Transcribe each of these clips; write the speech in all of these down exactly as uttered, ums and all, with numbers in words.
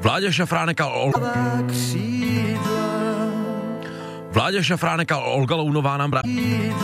Vláďa Šafránek a Ol... Vláďa Šafránek a Olga Lounová nám právě...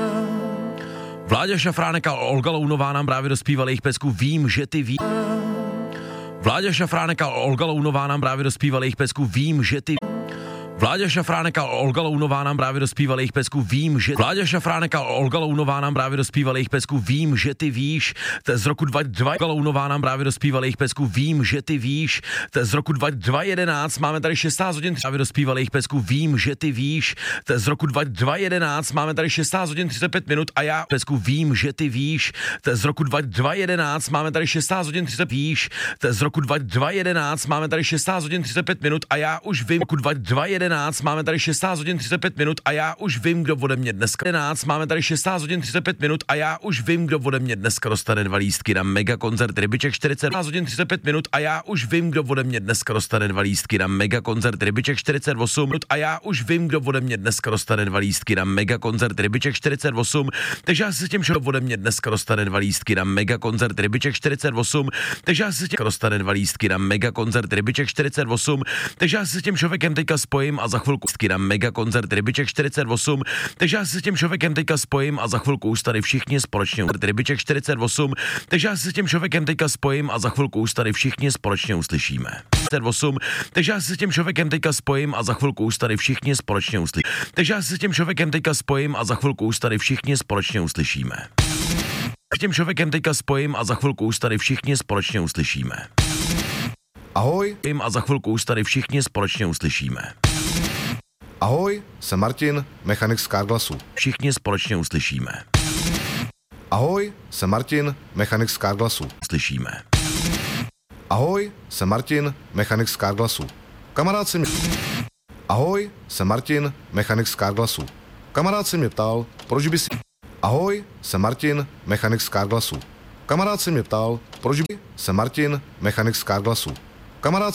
Vláďa Šafránek a Olga Lounová nám právě dospívali jejich pecku Vím, že ty ví... Vláďa Šafránek a Olga Lounová nám právě dospívali jejich pecku Vím, že ty... Vláďa Šafránek a Olga Lounová nám právě dospívali jejich pecku Vím, že... Vláďa Šafránek a Olga Lounová nám právě dospívali jejich pecku Vím, že ty víš. To je z roku dva tisíce dva. Olga Lounová nám právě dospívali jejich pecku Vím, že ty víš. To je z roku dva tisíce jedenáct. Máme tady šestnáct hodin. Právě dospívali jejich pecku Vím, že ty víš. To je z roku dva tisíce jedenáct. Máme tady šestnáct hodin třicet pět minut a já pecku Vím, že ty víš. To je z roku dva tisíce jedenáct. Máme tady šestnáct hodin třicet víš. To je z roku dva tisíce jedenáct. Máme tady šestnáct hodin třicet pět minut a já už vím. Roku dva tisíce jedenáct. Máme tady šestnáct hodin třicet pět minut a já už vím, kdo ode mě dneska. jedenáct. Máme tady šestnáct hodin třicet pět minut a já už vím, kdo ode mě dneska dostane dva lístky na mega koncert Rybiček čtyřicet. šestnáct hodin třicet pět minut a já už vím, kdo ode mě dneska dostane dva lístky na mega koncert Rybiček čtyřicet osm minut a já už vím, kdo ode mě dneska dostane dva lístky na mega koncert Rybiček čtyřicet osm. Takže já si s tím, že ode mě dneska dostane dva lístky na mega koncert Rybiček čtyřicet osm. Takže já si s tím dostane dva lístky na mega koncert Rybiček čtyřicet osm. Takže já si s tím člověkem teďka spojím a za chvilku na mega koncert Rybiček čtyřicet osm. Takže já si s tím člověkem teďka spojím a za chvilku už tady všichni společně Rybiček čtyřicet osm. Takže já si s tím člověkem teďka spojím a za chvilku už tady všichni společně uslyšíme. čtyřicet osm. Takže já si s tím člověkem teďka spojím a za chvilku už tady všichni společně uslyšíme. Takže já si s tím člověkem teďka spojím a za chvilku už tady všichni společně uslyšíme. S tím člověkem teďka spojím a za chvilku už tady všichni společně uslyšíme. Ahoj. A za chvilku už tady všichni společně uslyšíme. Ahoj, jsem Martin, mechanik z Carglassu. Všichni společně uslyšíme. Ahoj, jsem Martin, mechanik z Carglassu. Slyšíme. Ahoj, jsem Martin, mechanik z Carglassu. Kamarád si mě... Ahoj, jsem Martin, mechanik z Carglassu. Kamarád si mě ptal, proč by si... Ahoj, jsem Martin, mechanik z Carglassu. Kamarád si mě ptal, proč by... Jsem Martin, mechanik z Carglassu. Kamarád